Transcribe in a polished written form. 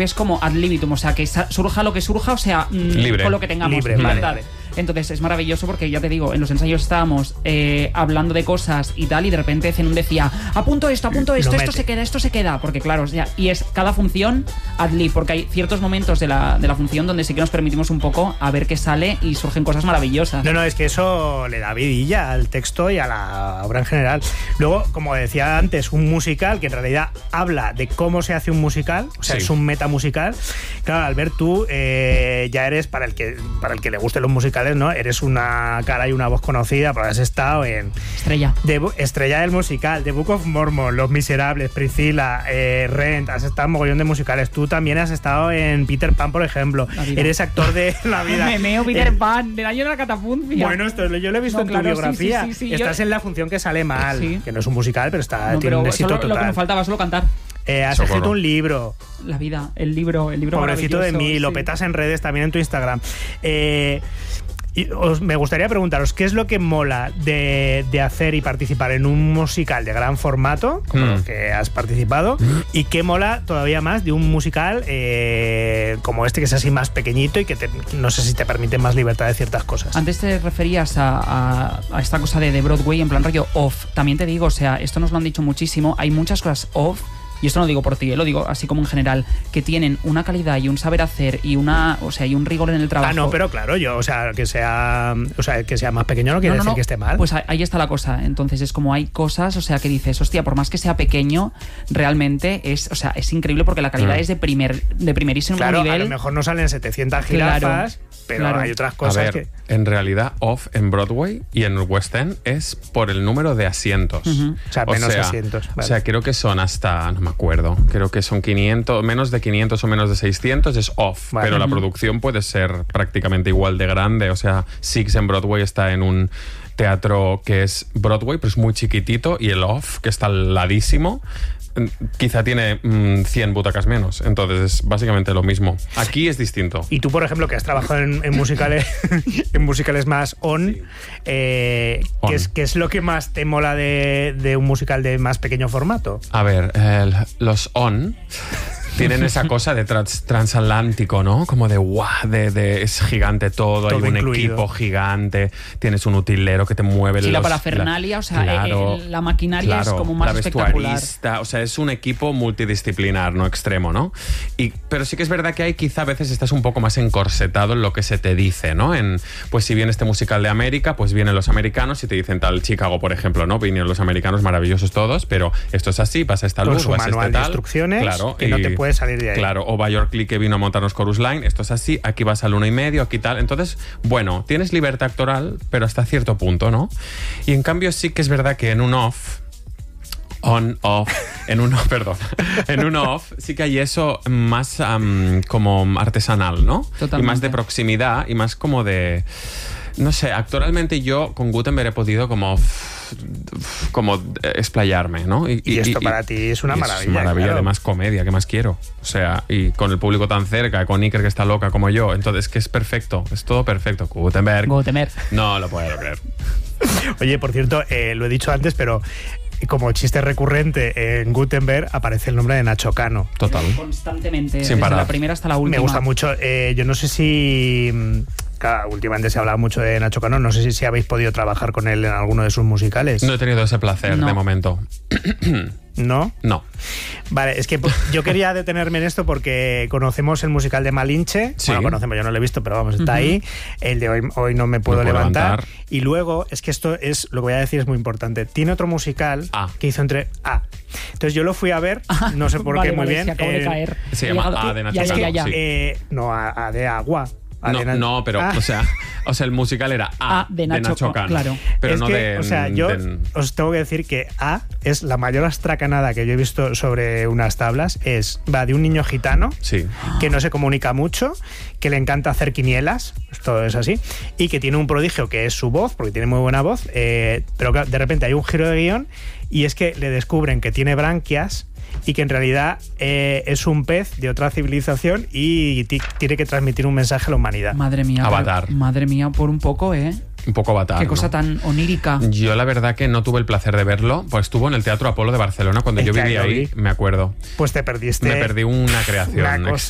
principio es como ad libitum, o sea, que surja lo que surja, o sea, libre, con lo que tengamos, libre, libertad. vale. Entonces es maravilloso porque ya te digo, en los ensayos estábamos hablando de cosas y tal, y de repente Zenun decía, apunto esto, esto se queda, porque claro, ya, y es cada función ad lib, porque hay ciertos momentos de la función donde sí que nos permitimos un poco a ver qué sale y surgen cosas maravillosas. No, es que eso le da vidilla al texto y a la obra en general. Luego, como decía antes, un musical que en realidad habla de cómo se hace un musical, o sea, sí, es un metamusical. Claro, Albert, tú ya eres, para el que le gusten los musicales, ¿no? Eres una cara y una voz conocida, porque has estado en... Estrella del musical, The Book of Mormon, Los Miserables, Priscilla, Rent, has estado en mogollón de musicales. Tú también has estado en Peter Pan, por ejemplo. Eres actor de La Vida. Me meo Peter Pan, del año de la catapuncia. Bueno, esto yo lo he visto en tu biografía. Sí, estás en la función que sale mal, que no es un musical, pero tiene un éxito total. Lo que me faltaba, solo cantar. Has escrito un libro. La vida, el libro Pobrecito de mí, lo petas en redes, también en tu Instagram. Me gustaría preguntaros, ¿qué es lo que mola de hacer y participar en un musical de gran formato, como lo que has participado, y qué mola todavía más de un musical como este, que es así más pequeñito y que no sé si te permite más libertad de ciertas cosas? Antes te referías a esta cosa de Broadway en plan rollo off. También te digo, o sea, esto nos lo han dicho muchísimo, hay muchas cosas off, y esto no lo digo por ti, lo digo así como en general, que tienen una calidad y un saber hacer y y un rigor en el trabajo. No, pero claro, que sea más pequeño no quiere decir que esté mal. Pues ahí está la cosa. Entonces es como hay cosas, o sea, que dices, hostia, por más que sea pequeño, realmente es increíble porque la calidad es de primerísimo nivel. A lo mejor no salen 700 jirafas, pero hay otras cosas. A ver, en realidad off en Broadway y en West End es por el número de asientos. O sea, menos asientos. Vale. O sea, creo que son hasta, no me acuerdo, creo que son 500, menos de 500 o menos de 600 es off, pero la producción puede ser prácticamente igual de grande. O sea, Six en Broadway está en un teatro que es Broadway, pero es muy chiquitito, y el off, que está al ladísimo, quizá tiene 100 butacas menos. Entonces es básicamente lo mismo. Aquí es distinto. Y tú, por ejemplo, que has trabajado en musicales en musicales más on, ¿qué es lo que más te mola de un musical de más pequeño formato? A ver, los on tienen esa cosa de transatlántico, ¿no? Como de guau, es gigante todo, hay un incluido. equipo gigante, tienes un utilero que te mueve la parafernalia, o sea, la maquinaria es como más espectacular. O sea, es un equipo multidisciplinar, no extremo, ¿no? Pero sí que es verdad que quizá a veces estás un poco más encorsetado en lo que se te dice, ¿no? Pues si viene este musical de América, pues vienen los americanos y te dicen tal, Chicago, por ejemplo, ¿no? Vinieron los americanos maravillosos todos, pero esto es así, pasa esta luz, con su manual de instrucciones, claro, que no te puedes salir de ahí. Claro, o Bayor Lee, que vino a montarnos Chorus Line, esto es así, aquí vas al 1,5, aquí tal. Entonces, bueno, tienes libertad actoral, pero hasta cierto punto, ¿no? Y en cambio sí que es verdad que en un off, en un off sí que hay eso más como artesanal, ¿no? Totalmente. Y más de proximidad y más como de... No sé, actoralmente yo con Gutenberg he podido como explayarme, ¿no? Y esto para ti es una maravilla. Es una maravilla, claro. Además comedia, ¿qué más quiero? O sea, y con el público tan cerca, con Iker que está loca como yo, entonces que es perfecto, es todo perfecto. Gutenberg. No lo puedo creer. Oye, por cierto, lo he dicho antes, pero como chiste recurrente en Gutenberg aparece el nombre de Nacho Cano. Total. Constantemente, sin desde parar. la primera hasta la última. Me gusta mucho. Yo no sé si... Claro, últimamente se ha hablado mucho de Nacho Cano. No sé si habéis podido trabajar con él en alguno de sus musicales. No he tenido ese placer de momento. ¿No? No. Vale, es que yo quería detenerme en esto porque conocemos el musical de Malinche. Sí. Bueno, conocemos, yo no lo he visto, pero vamos, está ahí. El de hoy no me puedo levantar. Y luego, es que esto es, lo que voy a decir es muy importante. Tiene otro musical que hizo entre Entonces yo lo fui a ver, no sé por qué, muy bien. Se acabó de caer. Se llama A de Nacho Cano. Ya. No, A de Agua. No, pero, o sea, el musical era A de Nacho Cano. Claro. es Pero no que, o sea, yo os tengo que decir que A es la mayor astracanada que yo he visto sobre unas tablas. Va de un niño gitano que no se comunica mucho, que le encanta hacer quinielas, todo es así, y que tiene un prodigio que es su voz, porque tiene muy buena voz, pero de repente hay un giro de guión y es que le descubren que tiene branquias y que en realidad es un pez de otra civilización y tiene que transmitir un mensaje a la humanidad. Madre mía. Avatar. Madre mía, por un poco, Un poco Avatar. Qué cosa tan onírica. Yo la verdad que no tuve el placer de verlo, pues estuvo en el Teatro Apolo de Barcelona cuando yo vivía ahí, me acuerdo. Pues te perdiste. Me perdí una creación una cosa